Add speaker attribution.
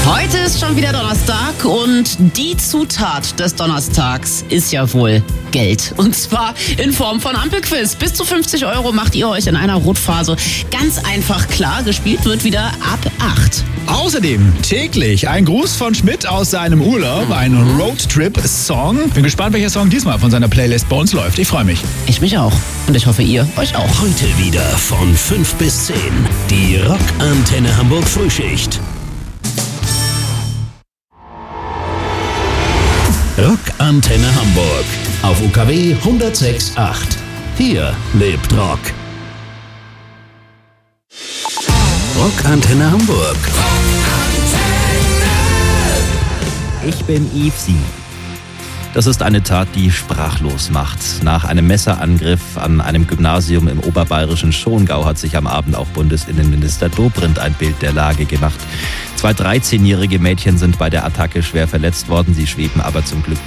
Speaker 1: Heute ist schon wieder Donnerstag und die Zutat des Donnerstags ist ja wohl Geld. Und zwar in Form von Ampelquiz. Bis zu 50 € macht ihr euch in einer Rotphase ganz einfach klar. Gespielt wird wieder ab 8.
Speaker 2: Außerdem täglich ein Gruß von Schmidt aus seinem Urlaub, ein Roadtrip-Song. Bin gespannt, welcher Song diesmal von seiner Playlist bei uns läuft. Ich freue mich.
Speaker 1: Ich mich auch. Und ich hoffe, ihr euch auch.
Speaker 3: Heute wieder von 5 bis 10. Die Rockantenne Hamburg Frühschicht. Rockantenne Hamburg auf UKW 106.8. Hier lebt Rock. Rockantenne Hamburg.
Speaker 4: Ich bin Yves. Das ist eine Tat, die sprachlos macht. Nach einem Messerangriff an einem Gymnasium im oberbayerischen Schongau hat sich am Abend auch Bundesinnenminister Dobrindt ein Bild der Lage gemacht. 2 13-jährige Mädchen sind bei der Attacke schwer verletzt worden. Sie schweben aber zum Glück